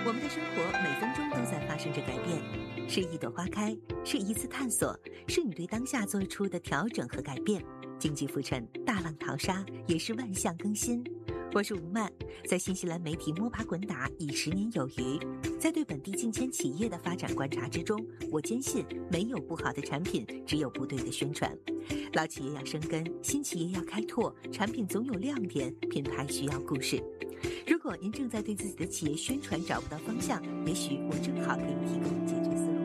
我们的生活每分钟都在发生着改变，是一朵花开，是一次探索，是你对当下做出的调整和改变。经济浮沉，大浪淘沙，也是万象更新。我是吴曼，在新西兰媒体摸爬滚打已10年有余。在对本地近千企业的发展观察之中，我坚信没有不好的产品，只有不对的宣传。老企业要生根，新企业要开拓，产品总有亮点，品牌需要故事。如果您正在对自己的企业宣传找不到方向，也许我正好给你提供解决思路。